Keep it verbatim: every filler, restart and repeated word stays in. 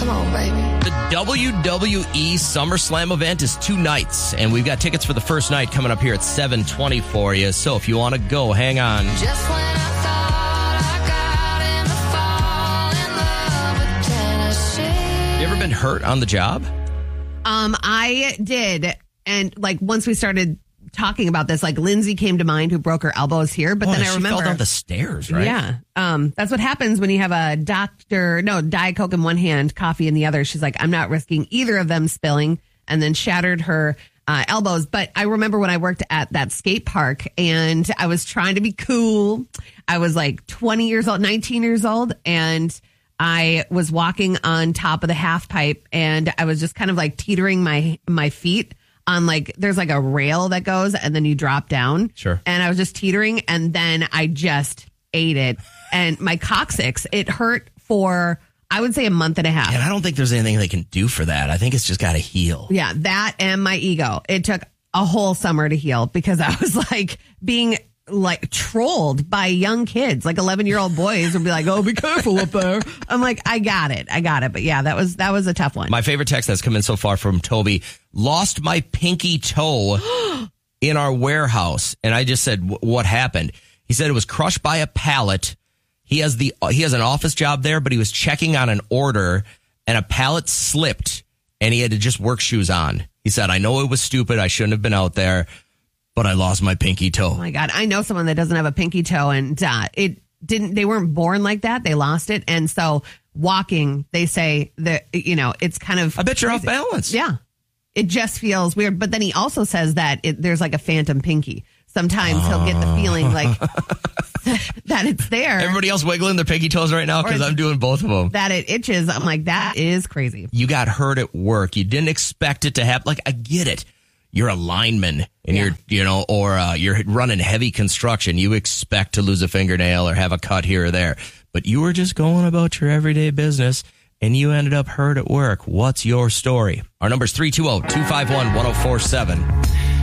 Come on, baby. The W W E SummerSlam event is two nights, and we've got tickets for the first night coming up here at seven twenty for you. So if you want to go, hang on. Just when I thought I got in the fall in love with Tennessee. You ever been hurt on the job? Um, I did. And like once we started talking about this, like Lindsay came to mind who broke her elbows here. But oh, then I she remember. fell down the stairs, right? Yeah. Um, that's what happens when you have a doctor, no, Diet Coke in one hand, coffee in the other. She's like, I'm not risking either of them spilling, and then shattered her uh, elbows. But I remember when I worked at that skate park and I was trying to be cool. I was like twenty years old, nineteen years old. And I was walking on top of the half pipe and I was just kind of like teetering my, my feet on like, there's like a rail that goes and then you drop down. Sure. And I was just teetering and then I just ate it. And my coccyx, it hurt for, I would say, a month and a half. And I don't think there's anything they can do for that. I think it's just got to heal. Yeah, that and my ego. It took a whole summer to heal because I was like being like trolled by young kids, like eleven year old boys would be like, oh, be careful up there. I'm like, I got it. I got it. But yeah, that was, that was a tough one. My favorite text that's come in so far from Toby: lost my pinky toe in our warehouse. And I just said, what happened? He said it was crushed by a pallet. He has the, he has an office job there, but he was checking on an order and a pallet slipped and he had to just work shoes on. He said, I know it was stupid. I shouldn't have been out there, but I lost my pinky toe. Oh my God. I know someone that doesn't have a pinky toe and uh, it didn't, they weren't born like that. They lost it. And so walking, they say that, you know, it's kind of. I bet you're off balance. Yeah. It just feels weird. But then he also says that it, there's like a phantom pinky. Sometimes he'll get the feeling like that it's there. Everybody else wiggling their pinky toes right now because I'm doing both of them. That it itches. I'm like, that is crazy. You got hurt at work. You didn't expect it to happen. Like, I get it. You're a lineman and Yeah. you're, you know, or uh, you're running heavy construction. You expect to lose a fingernail or have a cut here or there. But you were just going about your everyday business and you ended up hurt at work. What's your story? Our number's three two zero, two five one, one zero four seven.